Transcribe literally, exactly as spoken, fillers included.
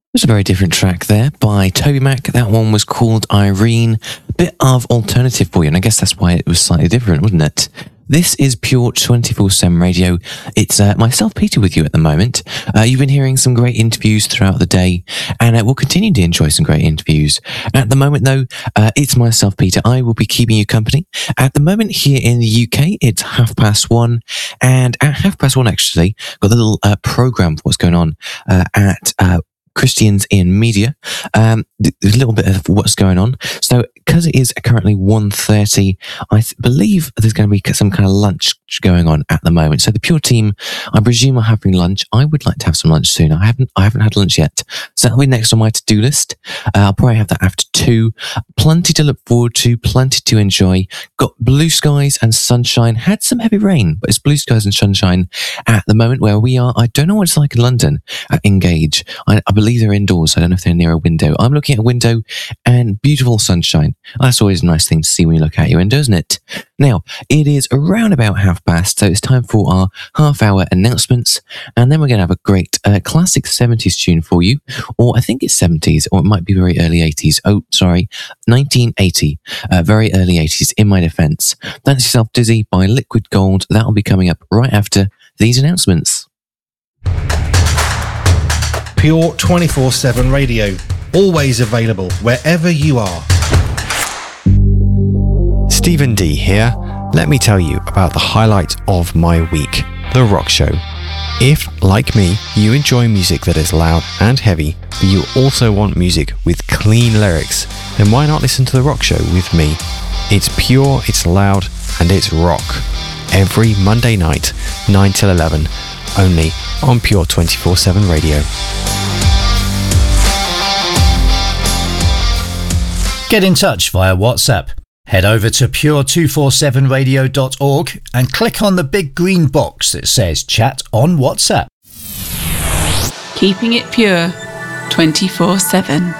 It was a very different track there by Toby Mac. That one was called Irene. Bit of alternative for you, and I guess that's why it was slightly different, wasn't it? This is Pure twenty-four seven Radio. It's uh, myself, Peter, with you at the moment. Uh, you've been hearing some great interviews throughout the day, and uh, we'll continue to enjoy some great interviews. At the moment, though, uh, it's myself, Peter. I will be keeping you company. At the moment, here in the U K, it's half past one, and at half past one, actually, got a little uh, programme for what's going on uh, at uh, Christians in Media. Um, a little bit of what's going on. So, because it is currently one thirty, I th- believe there's going to be some kind of lunch going on at the moment. So the Pure team, I presume, are having lunch. I would like to have some lunch soon. I haven't I haven't had lunch yet. So that'll be next on my to-do list. Uh, I'll probably have that after two. Plenty to look forward to, plenty to enjoy. Got blue skies and sunshine. Had some heavy rain, but it's blue skies and sunshine at the moment where we are. I don't know what it's like in London at Engage. I, I believe they're indoors. I don't know if they're near a window. I'm looking at a window and beautiful sunshine. That's always a nice thing to see when you look out your window, isn't it? Now, it is around about half past, so it's time for our half-hour announcements, and then we're going to have a great uh, classic seventies tune for you, or I think it's seventies, or it might be very early eighties. Oh, sorry, nineteen eighty, uh, very early eighties, in my defence. Dance Yourself Dizzy by Liquid Gold. That'll be coming up right after these announcements. Pure twenty-four seven Radio, always available wherever you are. Stephen D here. Let me tell you about the highlight of my week, The Rock Show. If, like me, you enjoy music that is loud and heavy, but you also want music with clean lyrics, then why not listen to The Rock Show with me? It's pure, it's loud, and it's rock. Every Monday night, nine till eleven, only on Pure twenty-four seven Radio. Get in touch via WhatsApp. Head over to pure two forty-seven radio dot org and click on the big green box that says Chat on WhatsApp. Keeping it pure twenty-four seven.